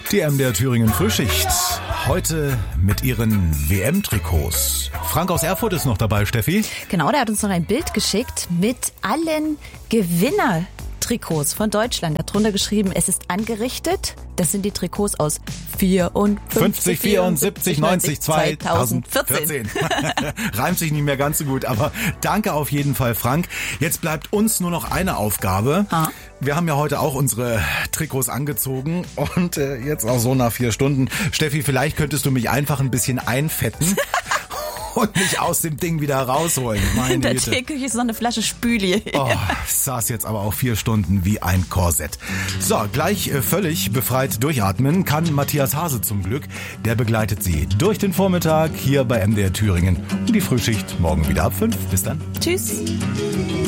Die MDR Thüringen Frühschicht. Heute mit ihren WM-Trikots. Frank aus Erfurt ist noch dabei, Steffi. Genau, der hat uns noch ein Bild geschickt mit allen Gewinner-Trikots von Deutschland. Er hat drunter geschrieben, es ist angerichtet. Das sind die Trikots aus 54, 74, 90, 2014. Reimt sich nicht mehr ganz so gut, aber danke auf jeden Fall, Frank. Jetzt bleibt uns nur noch eine Aufgabe. Wir haben ja heute auch unsere Trikots angezogen und jetzt auch so nach 4 Stunden. Steffi, vielleicht könntest du mich einfach ein bisschen einfetten und mich aus dem Ding wieder rausholen. In der Teeküche ist noch eine Flasche Spüli. Oh, saß jetzt aber auch 4 Stunden wie ein Korsett. So, gleich völlig befreit durchatmen kann Matthias Hase zum Glück. Der begleitet Sie durch den Vormittag hier bei MDR Thüringen. Und die Frühschicht morgen wieder ab 5. Bis dann. Tschüss.